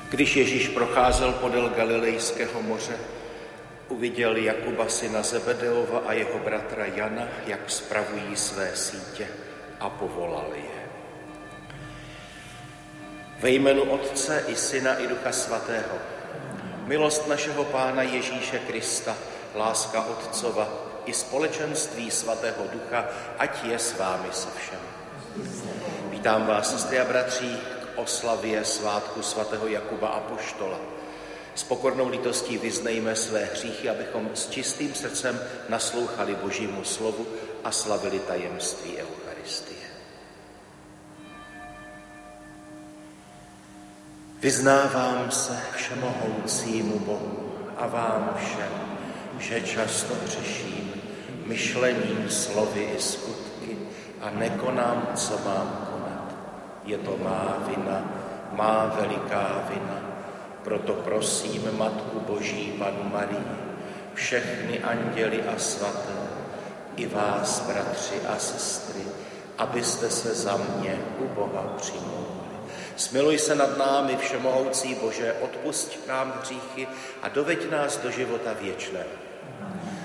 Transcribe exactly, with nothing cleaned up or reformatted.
Když Ježíš procházel podél Galilejského moře, uviděl Jakuba syna Zebedeova a jeho bratra Jana, jak spravují své sítě, a povolal je. Ve jménu Otce i Syna i Ducha Svatého, milost našeho Pána Ježíše Krista, láska Otcova i společenství Svatého Ducha, ať je s vámi se všemi. Vítám vás, sestry a bratří, k oslavě svátku svatého Jakuba apoštola. S pokornou lítostí vyznejme své hříchy, abychom s čistým srdcem naslouchali Božímu slovu a slavili tajemství Eucharistie. Vyznávám se všemohoucímu Bohu a vám všem, že často hřeším myšlením, slovy i skutky a nekonám, co mám konat. Je to má vina, má veliká vina. Proto prosím Matku Boží, Panu Marii, všechny anděly a svaté, i vás, bratři a sestry, abyste se za mě u Boha přimluvili. Smiluj se nad námi, všemohoucí Bože, odpusť nám hříchy a doveď nás do života věčného.